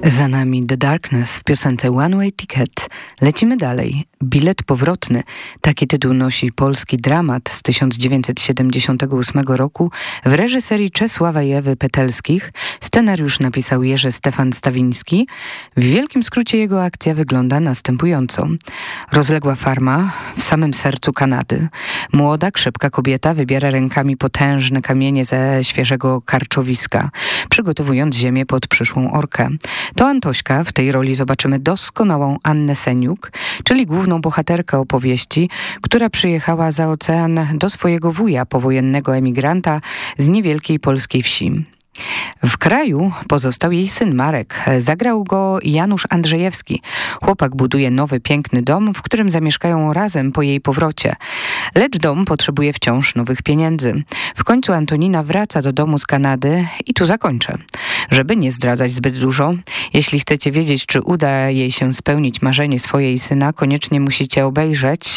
Za nami The Darkness w piosence One Way Ticket. Lecimy dalej. Bilet powrotny. Taki tytuł nosi polski dramat z 1978 roku w reżyserii Czesława i Ewy Petelskich. Scenariusz napisał Jerzy Stefan Stawiński. W wielkim skrócie jego akcja wygląda następująco. Rozległa farma w samym sercu Kanady. Młoda, krzepka kobieta wybiera rękami potężne kamienie ze świeżego karczowiska, przygotowując ziemię pod przyszłą orkę. To Antośka, w tej roli zobaczymy doskonałą Annę Seniuk, czyli główną bohaterkę opowieści, która przyjechała za ocean do swojego wuja, powojennego emigranta z niewielkiej polskiej wsi. W kraju pozostał jej syn Marek. Zagrał go Janusz Andrzejewski. Chłopak buduje nowy, piękny dom, w którym zamieszkają razem po jej powrocie. Lecz dom potrzebuje wciąż nowych pieniędzy. W końcu Antonina wraca do domu z Kanady i tu zakończę. Żeby nie zdradzać zbyt dużo, jeśli chcecie wiedzieć, czy uda jej się spełnić marzenie swojej syna, koniecznie musicie obejrzeć,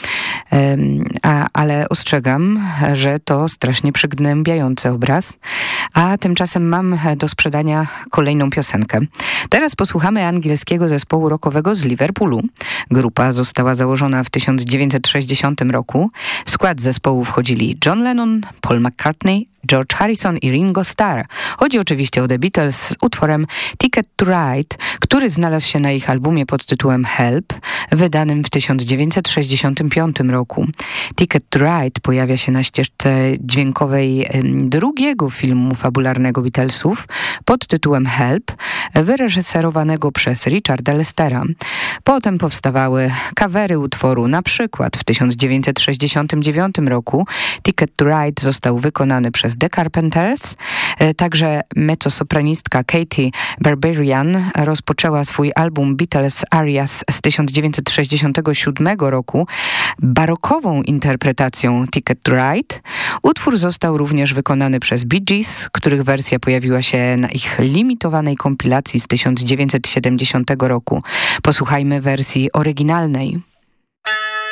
ale ostrzegam, że to strasznie przygnębiający obraz. A tymczasem mam do sprzedania kolejną piosenkę. Teraz posłuchamy angielskiego zespołu rockowego z Liverpoolu. Grupa została założona w 1960 roku. W skład zespołu wchodzili John Lennon, Paul McCartney, George Harrison i Ringo Starr. Chodzi oczywiście o The Beatles z utworem Ticket to Ride, który znalazł się na ich albumie pod tytułem Help, wydanym w 1965 roku. Ticket to Ride pojawia się na ścieżce dźwiękowej drugiego filmu fabularnego Beatlesów pod tytułem Help, wyreżyserowanego przez Richarda Lestera. Potem powstawały kawery utworu, na przykład w 1969 roku Ticket to Ride został wykonany przez The Carpenters. Także mezzosopranistka Katie Barbarian rozpoczęła swój album Beatles Arias z 1967 roku barokową interpretacją Ticket to Ride. Utwór został również wykonany przez Bee Gees, których wersja pojawiła się na ich limitowanej kompilacji z 1970 roku. Posłuchajmy wersji oryginalnej.